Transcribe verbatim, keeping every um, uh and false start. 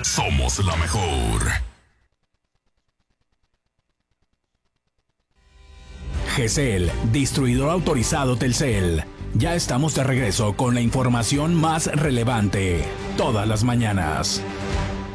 somos la mejor. G C L, distribuidor autorizado Telcel. Ya estamos de regreso con la información más relevante, todas las mañanas.